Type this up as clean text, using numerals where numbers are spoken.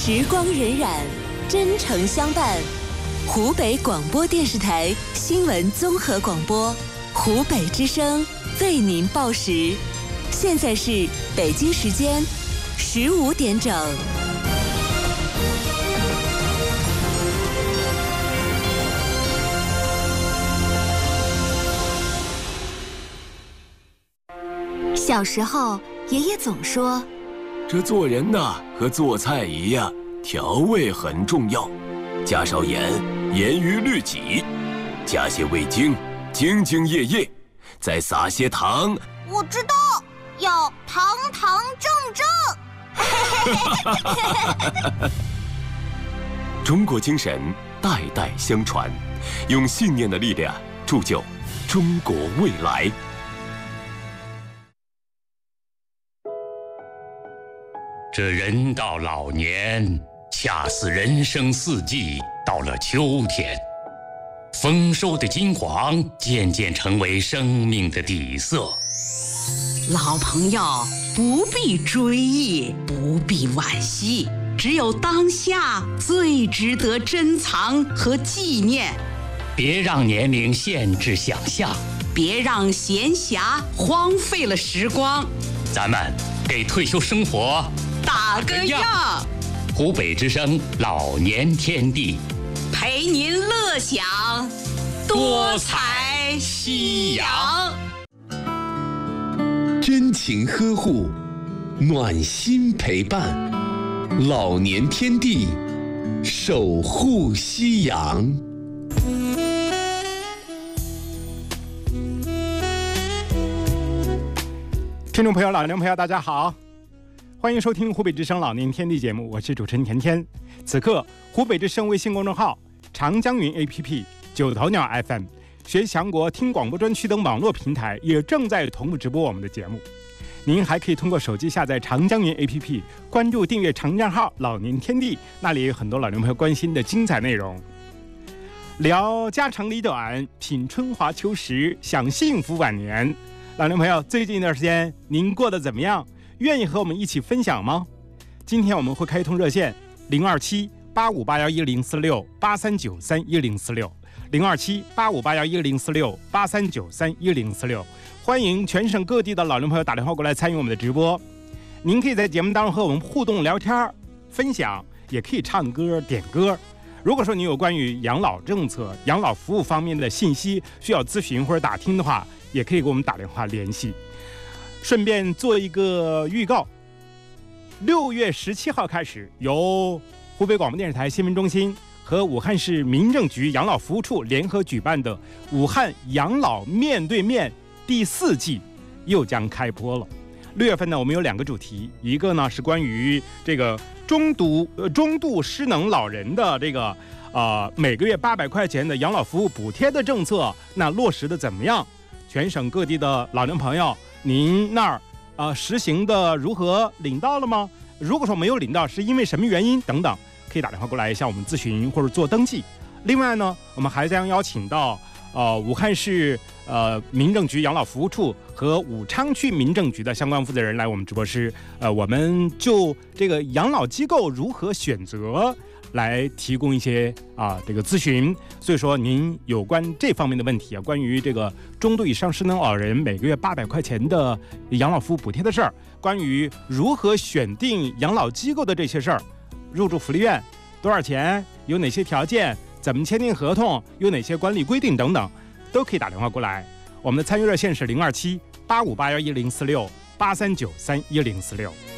时光荏苒，真诚相伴。湖北广播电视台新闻综合广播，湖北之声为您报时。现在是北京时间15点整。小时候，爷爷总说， 这做人呐，和做菜一样，调味很重要。加少盐，严于律己；加些味精，兢兢业业；再撒些糖。 我知道，要堂堂正正。 中国精神代代相传，用信念的力量铸就中国未来。 这人到老年，恰似人生四季到了秋天，丰收的金黄渐渐成为生命的底色。 老朋友不必追忆，不必惋惜，只有当下最值得珍藏和纪念。 别让年龄限制想象， 别让闲暇荒废了时光。 咱们给退休生活打个样。 湖北之声老年天地， 陪您乐享多彩夕阳。 真情呵护，暖心陪伴，老年天地，守护夕阳。 听众朋友、老年朋友，大家好，欢迎收听湖北之声老年天地节目，我是主持人甜甜。此刻，湖北之声微信公众号、长江云 APP、九头鸟 FM、学强国听广播专区等网络平台也正在同步直播我们的节目。您还可以通过手机下载长江云 APP， 关注订阅长账号老年天地，那里也有很多老年朋友关心的精彩内容。聊家长里短，品春华秋实，享幸福晚年。老年朋友，最近一段时间您过得怎么样？愿意和我们一起分享吗？今天我们会开通热线027-8581-1046-8393-1046 027-8581-1046-8393-1046，欢迎全省各地的老年朋友打电话过来参与我们的直播。您可以在节目当中和我们互动聊天分享，也可以唱歌点歌。如果说你有关于养老政策、养老服务方面的信息需要咨询或者打听的话，也可以给我们打电话联系。顺便做一个预告，6月17号开始，由湖北广播电视台新闻中心和武汉市民政局养老服务处联合举办的武汉养老面对面第4季又将开播了。6月份呢，我们有2个主题，一个呢是关于这个中度失能老人的这个每个月800块钱的养老服务补贴的政策，那落实的怎么样？全省各地的老年朋友，您那儿实行的如何？领到了吗？如果说没有领到，是因为什么原因等等，可以打电话过来向我们咨询或者做登记。另外呢，我们还将邀请到武汉市民政局养老服务处和武昌区民政局的相关负责人来我们直播室，我们就这个养老机构如何选择来提供一些这个咨询。所以说您有关这方面的问题关于这个中度以上失能老人每个月800块钱的养老服务补贴的事儿，关于如何选定养老机构的这些事儿，入住福利院多少钱，有哪些条件，怎么签订合同，有哪些管理规定等等，都可以打电话过来。我们的参与热线是027-8581-1046-8393-1046。